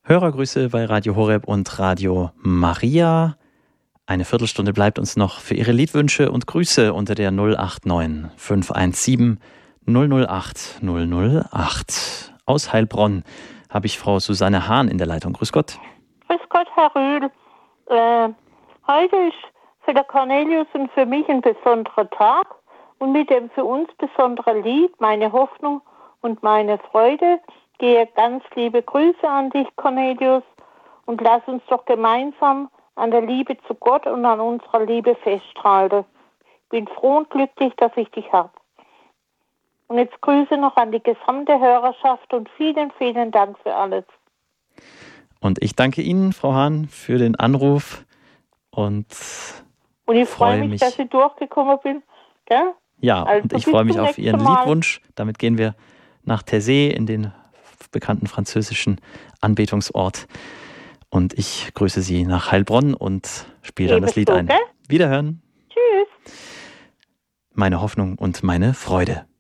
Hörergrüße bei Radio Horeb und Radio Maria. Eine Viertelstunde bleibt uns noch für Ihre Liedwünsche und Grüße unter der 089 517 008 008. Aus Heilbronn habe ich Frau Susanne Hahn in der Leitung. Grüß Gott. Grüß Gott, Herr Rühl. Heute ist für den Cornelius und für mich ein besonderer Tag und mit dem für uns besonderen Lied, meine Hoffnung und meine Freude, gehe ganz liebe Grüße an dich, Cornelius, und lass uns doch gemeinsam an der Liebe zu Gott und an unserer Liebe festhalten. Ich bin froh und glücklich, dass ich dich habe. Und jetzt Grüße noch an die gesamte Hörerschaft und vielen, vielen Dank für alles. Und ich danke Ihnen, Frau Hahn, für den Anruf und ich freue mich, dass ich durchgekommen bin. Gell? Ja, also, und ich freue mich auf Ihren Liedwunsch. Damit gehen wir nach Taizé in den bekannten französischen Anbetungsort. Und ich grüße Sie nach Heilbronn und spiele dann das Lied ein. Wiederhören. Tschüss. Meine Hoffnung und meine Freude.